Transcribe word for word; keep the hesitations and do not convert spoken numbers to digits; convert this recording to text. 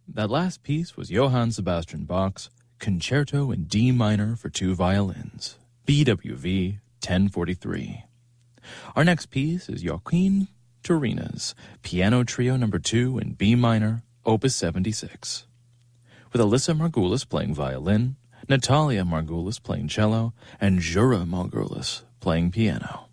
that last piece was Johann Sebastian Bach's Concerto in D minor for two violins, B W V ten forty-three. Our next piece is Joaquin Turina's Piano Trio number two in B minor, Opus seventy-six, with Alyssa Margulis playing violin, Natalia Margulis playing cello, and Jura Margulis playing piano.